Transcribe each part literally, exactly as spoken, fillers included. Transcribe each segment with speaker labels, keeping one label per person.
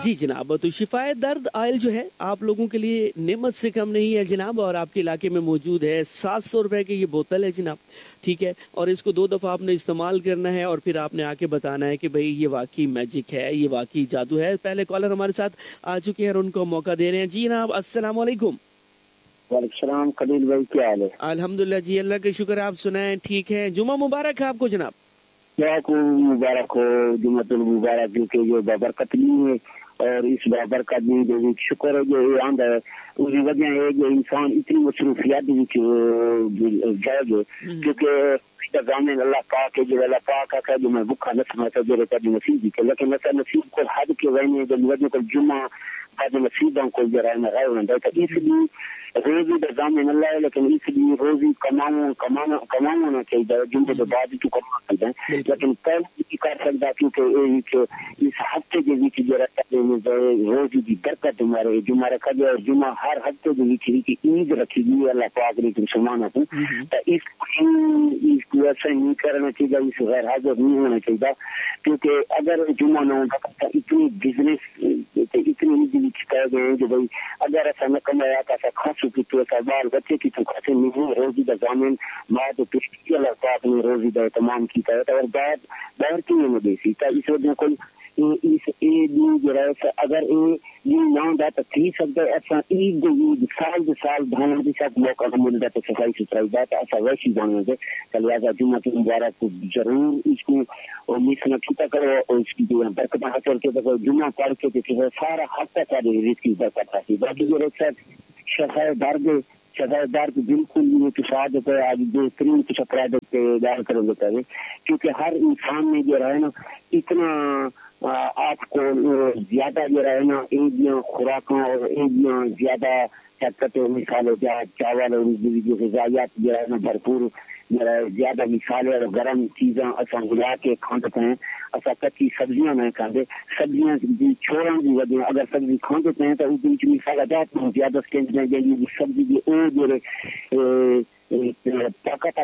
Speaker 1: جی جناب, تو شفائے درد آئل جو ہے آپ لوگوں کے لیے نعمت سے کم نہیں ہے جناب, اور آپ کے علاقے میں موجود ہے. سات سو روپے کی یہ بوتل ہے جناب, ٹھیک ہے, اور اس کو دو دفعہ آپ نے استعمال کرنا ہے اور پھر آپ نے آ کے بتانا ہے کہ بھئی یہ واقعی میجک ہے, یہ واقعی جادو ہے. پہلے کالر ہمارے ساتھ آ چکے ہیں اور ان کو موقع دے رہے ہیں. جی جناب, السلام علیکم.
Speaker 2: وعلیکم السلام. خلیل بھائی کیا حال ہے؟
Speaker 1: الحمدللہ جی, اللہ کا شکر, آپ سنائیں ٹھیک ہے. جمعہ مبارک ہے آپ کو جناب.
Speaker 2: کیا کو مبارک ہو, جمعۃ المبارک, کیونکہ جو بابرکت نہیں ہے اور اس بابرکت میں جو شکر ہے جو آند ہے اس کی وجہ ہے جو انسان اتنی مصروفیات جائے گے, کیونکہ ضامن اللہ پاک ہے جو اللہ پاک کا جو میں بکھا نہ سمجھتا جو رہتا جو نصیب کے, لیکن نصیب نصیب کو حد کے وجہ جو وجہ کو جمعہ بعد نصیبوں کو جو رہنا رہا ہوتا ہے, اس لیے روزی کا ضامن اللہ ہے, لیکن اس لیے روزی کماؤ کمانا کمانا ہونا چاہیے جن کے بعد تو کما سکتے ہیں, لیکن پہلے بھی کر سکتا کیونکہ اس ہفتے کے بیچ جو رہتا ہے روزی کی برکت ہمارے جمعہ رکھا گیا, اور جمعہ ہر ہفتے کے بیچ عید رکھی گئی اللہ پاک نے مسلمانوں کو, تو اس اس کو ایسا نہیں کرنا چاہیے, اس غیر حاضر نہیں ہونا چاہیے, کیونکہ اگر جمعہ نہ ہوگا تو اتنی بزنس اتنی کہہ گئے کہ بھائی اگر ایسا نہ کمایا تو ایسا کھا سکتی تو ایسا بال بچے کی تو کھاتے نہیں, روزی کا ضامن ماں تو پشتی اللہ پاک نے روزی کا اہتمام کیا ہے, اور بعد باہر کی نہیں دیسی تھا. اس وجہ کوئی اس عید جو ہے اگر یہ نہ ہوتا تو تھی سکتا ہے ایسا عید عید سال دو سال بھانا بھی ساتھ موقع ملتا تو صفائی ستھرائی بات ایسا ویسی بھانا سے لہٰذا جمعہ کی مبارک کو ضرور اس کو مس نہ چھوٹا کرو, اور اس کی جو برکت حاصل کے جمعہ پڑھ کے سارا ہفتہ سارے رزق کی برکت حاصل. باقی جو رکھتا شفائے درد شفائے درد بالکل یہ تصاد ہوتا ہے آج بہترین کچھ اپرادت دار کر دیتا ہے, کیونکہ ہر انسان میں جو رہے نا اتنا آپ کو زیادہ جو رہے نا ایک خوراکوں اور ایک زیادہ حرکت مثال ہو جائے چاول اور جو غذائیات جو ہے نا بھرپور زیادہ مثالیں اور گرم چیزیں ایسا ملا کے کھاتے ہیں, ایسا کچی سبزیاں نہیں کھاتے, سبزیاں چھوڑنے کی وجہ اگر سبزی کھا دیتے ہیں تو اس بیچ مثال جات میں زیادہ اسٹینڈ میں جائیں گی سبزی کی اور جو طاقت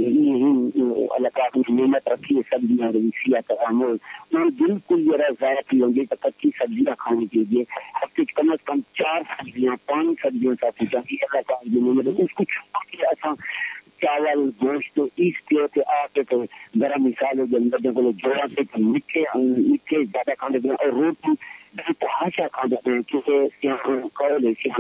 Speaker 2: اللہ پاک نے نعمت رکھی ہے سبزیاں سیاحت عامل اور بالکل جو ہے ضائع کی ہوں گی تو کچی سبزیاں کھانے کے لیے ہفتے کم از کم چار سبزیاں پانچ سبزیوں ساتھ چاہیے اللہ پاک کی نعمت اس کو چھوڑ کے ایسا چاول گوشت اس کے آ کے تو گرم مثال ہے جو کو جوڑا سے میٹھے میٹھے زیادہ کھانے کے اور روٹی ہاشا کھا دیتے ہیں, کیونکہ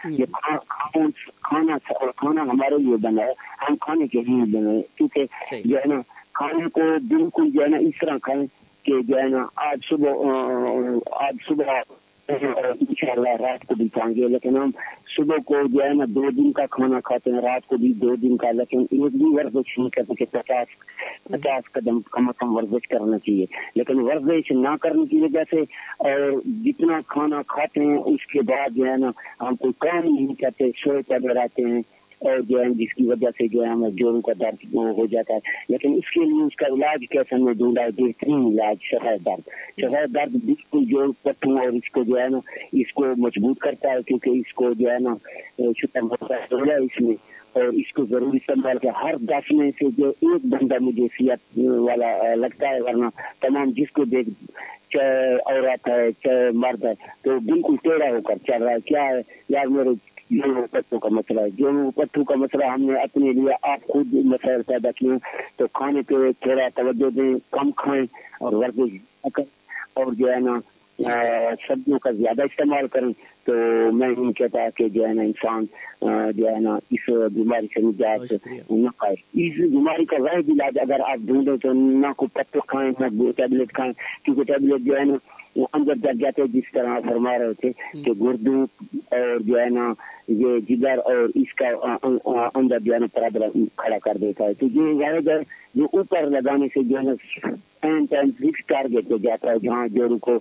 Speaker 2: کھانا کھانا ہمارے لیے بنا ہے, ہم کھانے کے لیے بنا ہے, کیونکہ جو ہے نا کھانے کو بالکل جو ہے نا اس طرح کھائیں کہ جو ہے نا آج صبح آج صبح انشاءاللہ رات کو بھی کھائیں گے, لیکن ہم صبح کو جو ہے نا دو دن کا کھانا کھاتے ہیں, رات کو بھی دو دن کا, لیکن ایک بھی ورزش نہیں کرتے کہ پچاس پچاس قدم کم از کم ورزش کرنا چاہیے, لیکن ورزش نہ کرنے کی وجہ سے اور جتنا کھانا کھاتے ہیں اس کے بعد جو ہے نا ہم کوئی کام نہیں کرتے, سوئے پڑے رہتے ہیں, اور جو ہے جس کی وجہ سے جو ہے ہمیں جوڑوں کا درد ہو جاتا ہے. لیکن اس کے لیے اس کا علاج کیسے ہم نے ڈھونڈا ہے بہترین علاج شفائے درد. شفائے درد بالکل جوڑ پٹھوں اور اس کو جو ہے نا اس کو مضبوط کرتا ہے, کیونکہ اس کو جو ہے نا شکر ہوتا ہے اس میں, اور اس کو ضرور استعمال کیا. ہر دس میں سے جو ایک بندہ مجھے صحت والا لگتا ہے, ورنہ تمام جس کو دیکھ چاہے عورت ہے چاہے مرد ہے تو بالکل ٹیڑھا ہو کر چل رہا ہے. کیا ہے یار میرے جنوں پٹھوں کا مسئلہ ہے, جنوں پٹھوں کا مسئلہ ہم نے اپنے لیے آپ خود مسائل پیدا کیے, تو کھانے پہ تھوڑا توجہ دیں, کم کھائیں اور ورزش کریں, اور جو ہے نا سبزیوں کا زیادہ استعمال کریں. تو میں نہیں کہتا کہ جو ہے نا انسان جو ہے نا اس بیماری سے نجات نہ پائے. اس بیماری کا واحد علاج اگر آپ ڈھونڈیں تو نہ کوئی پتہ کھائیں نہ ٹیبلٹ کھائیں, کیونکہ ٹیبلٹ جو ہے نا اندر جگ جاتے ہیں, جس طرح فرما رہے تھے کہ گردوں اور جو ہے نا یہ جگر اور اس کا اندر جو ہے نا پرابلم کھڑا کر دیتا ہے. تو یہ واحد ہے جو اوپر لگانے سے جو ہے نا ٹائم ٹائم فکس ٹارگیٹ پہ جاتا ہے, جہاں جوڑوں کو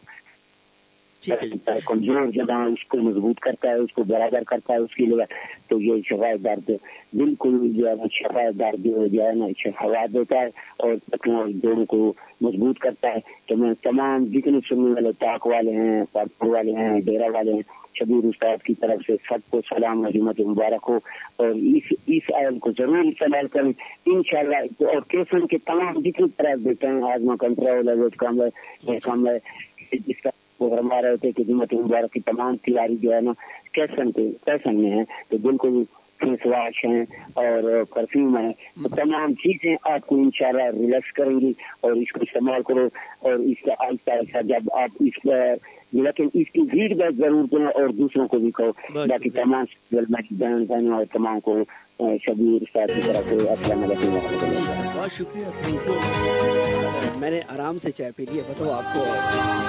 Speaker 2: کمزور جگہ اس کو مضبوط کرتا ہے, اس کو برابر کرتا ہے, اس کے لیے تو یہ شفائے درد بالکل جو ہے نا شفائے درد جو ہے نا ہوا دیتا ہے اور جوڑوں کو مضبوط کرتا ہے. تو میں تمام جتنے سننے والے طاق والے ہیں, پاکپور والے ہیں, ڈیرا والے ہیں, شبیر استاد کی طرف سے سب کو سلام و جمعہ مبارک ہو, اور اس اس آئل کو ضرور استعمال کریں انشاءاللہ. اور کیسر کے تمام جتنی طرح دیتے ہیں آزما کنٹرول ہے, ویٹ کم ہے, یہ کم ہے, جس کا کو فرما رہے تھے کہ جمعۃ المبارک کی تمام تیاری جو ہے نا کیسن پہ کیسن میں ہے، تو بالکل فیس واش ہیں اور پرفیوم ہے، تو تمام چیزیں آپ کو انشاءاللہ ریلیکس کریں گی اور اس کو استعمال کرو، اور اس کا آہستہ آہستہ جب آپ اس لیکن اس کی فیڈ بیک ضرور دیں اور دوسروں کو بھی کہو، باقی تمام بہن بہنوں اور تمام کو شبیر صاحب کی طرف سے السلام علیکم ورحمۃ اللہ۔
Speaker 1: بہت شکریہ، تھینک یو۔ میں نے آرام سے چائے پی لی ہے، بتاؤ آپ کو